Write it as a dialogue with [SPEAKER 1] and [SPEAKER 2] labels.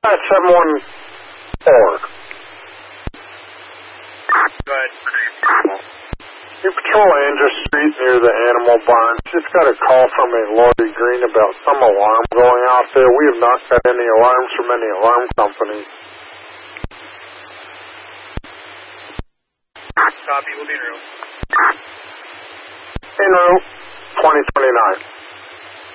[SPEAKER 1] 714.
[SPEAKER 2] Go ahead.
[SPEAKER 1] You patrol Andrew Street near the animal barn. Just got a call from a Lori Green about some alarm going out there. We have not got any alarms from any alarm companies.
[SPEAKER 2] Copy, we'll be in route.
[SPEAKER 1] En route, 2029.